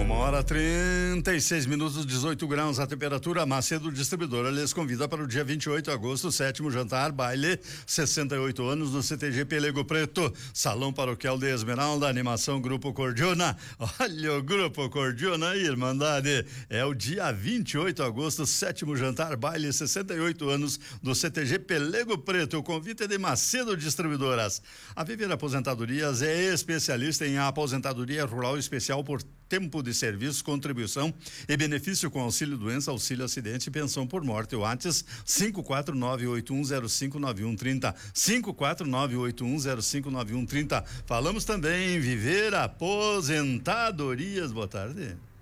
1h36, 18 graus a temperatura. Macedo Distribuidora lhes convida para o dia 28 de agosto, sétimo jantar, baile, 68 anos no CTG Pelego Preto, Salão Paroquial de Esmeralda, animação Grupo Cordiona. Olha o Grupo Cordiona aí, Irmandade. É o dia 28 de agosto, sétimo jantar, baile, 68 anos do CTG Pelego Preto. O convite é de Macedo Distribuidoras. A Viver Aposentadorias é especialista em aposentadoria rural especial por tempo de serviço, contribuição e benefício com auxílio doença, auxílio acidente e pensão por morte. O WhatsApp 54981059130, 54981059130. Falamos também em Viver Aposentadorias. Boa tarde.